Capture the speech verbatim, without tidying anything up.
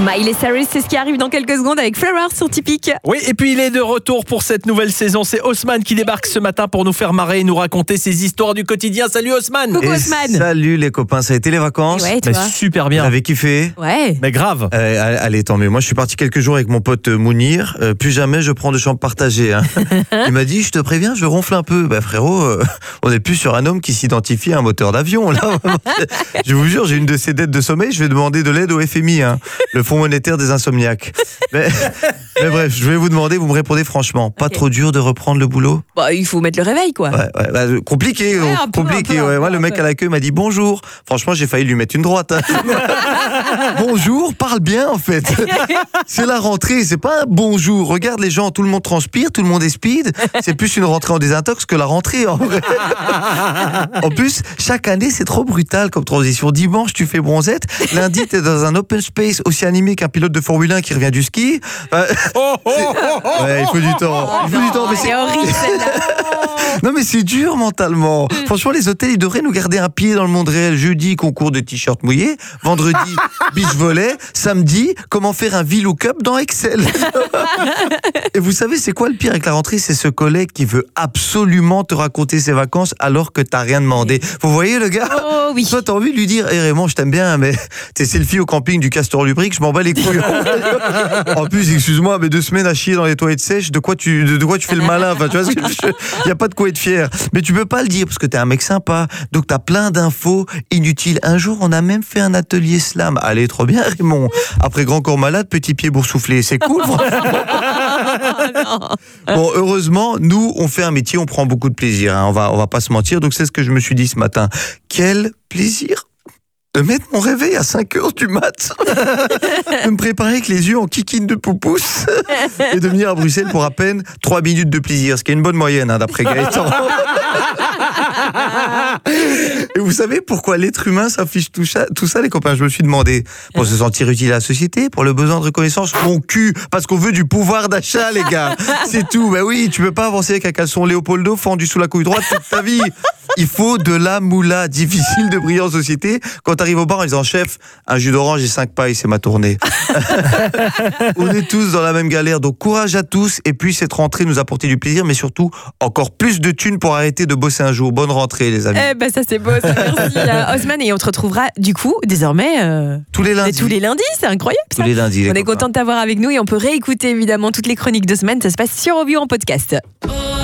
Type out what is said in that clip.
Miley Cyrus, c'est ce qui arrive dans quelques secondes avec Flowers sur Typique. Oui, et puis il est de retour pour cette nouvelle saison. C'est Haussmann qui débarque ce matin pour nous faire marrer et nous raconter ses histoires du quotidien. Salut Haussmann. Coucou Et Haussmann. Salut les copains, ça a été les vacances? Ouais, Mais toi. super Vous bien. avez kiffé? Ouais. Mais grave. Euh, allez, tant mieux. Moi, je suis parti quelques jours avec mon pote Mounir. Euh, plus jamais je prends de chambre partagée. Hein. Il m'a dit, je te préviens, je ronfle un peu. Bah frérot, euh, on n'est plus sur un homme qui s'identifie à un moteur d'avion. Là, je vous jure, j'ai une de ces dettes de sommeil. Je vais demander de l'aide au F M I, hein, le Fonds monétaire des insomniaques. Mais, mais bref, je vais vous demander, vous me répondez franchement. Pas Ok. trop dur de reprendre le boulot? Bah, il faut mettre le réveil, quoi. Ouais, ouais, bah, compliqué, Ouais, donc, un peu, compliqué. un peu, ouais. un Moi, peu, le un mec peu. à l'accueil m'a dit bonjour. Franchement, j'ai failli lui mettre une droite. Hein. Bonjour, parle bien en fait. C'est la rentrée, c'est pas un bonjour. Regarde les gens, tout le monde transpire, tout le monde est speed. C'est plus une rentrée en désintox que la rentrée en vrai. En plus, chaque année, c'est trop brutal comme transition. Dimanche, tu fais bronzette. Lundi, t'es dans un open space aussi animé qu'un pilote de Formule un qui revient du ski. Enfin, Oh, oh, oh, oh, ouais, il faut du temps. Il faut du temps, mais c'est C'est horrible, celle-là. non mais c'est dur mentalement. Franchement, les hôtels, ils devraient nous garder un pied dans le monde réel. Jeudi, concours de t-shirts mouillés. Vendredi, beach volley. Samedi, comment faire un VLOOKUP dans Excel. Et vous savez, c'est quoi le pire avec la rentrée? C'est ce collègue qui veut absolument te raconter ses vacances alors que t'as rien demandé. Vous voyez le gars? Oh oui. Toi, t'as envie de lui dire, hé Raymond, je t'aime bien, mais tes selfies au camping du Castor Lubrique, je m'en bats les couilles. En plus, excuse-moi, mais deux semaines à chier dans les toilettes sèches, de quoi tu, de, de quoi tu fais le malin? Enfin, tu vois, il y a pas de quoi être fier. Mais tu peux pas le dire parce que t'es un mec sympa. Donc t'as plein d'infos inutiles. Un jour, on a même fait un atelier slam. Allez, trop bien, Raymond. Après grand corps malade, petit pied boursouflé. C'est cool, Bon, heureusement, nous, on fait un métier, on prend beaucoup de plaisir. Hein. On va, on va pas se mentir. Donc c'est ce que je me suis dit ce matin. Quel plaisir de mettre mon réveil à cinq heures du mat, de me préparer avec les yeux en kikine de poupousse et de venir à Bruxelles pour à peine trois minutes de plaisir, ce qui est une bonne moyenne hein, d'après Gaëtan. Et vous savez pourquoi l'être humain s'affiche tout ça, tout ça, les copains? Je me suis demandé. Pour se sentir utile à la société, pour le besoin de reconnaissance, mon cul, parce qu'on veut du pouvoir d'achat, les gars. C'est tout. Ben oui, tu peux pas avancer avec un caleçon Léopoldo fendu sous la couille droite toute ta vie. Il faut de la moula. Difficile de briller en société. Quand t'arrives au bar en disant, chef, un jus d'orange et cinq pailles, c'est ma tournée. On est tous dans la même galère. Donc courage à tous. Et puis cette rentrée nous a apporté du plaisir, mais surtout encore plus de thunes pour arrêter de bosser un jour. Bonne rentrée, les amis. Eh ben ça c'est beau, ça, merci euh, Haussmann, et on te retrouvera du coup désormais euh, Tous les lundis. tous les lundis, c'est incroyable ça. Tous les lundis. les On est copains. content de t'avoir avec nous et on peut réécouter évidemment toutes les chroniques de semaine, ça se passe sur Ovio en podcast. Oh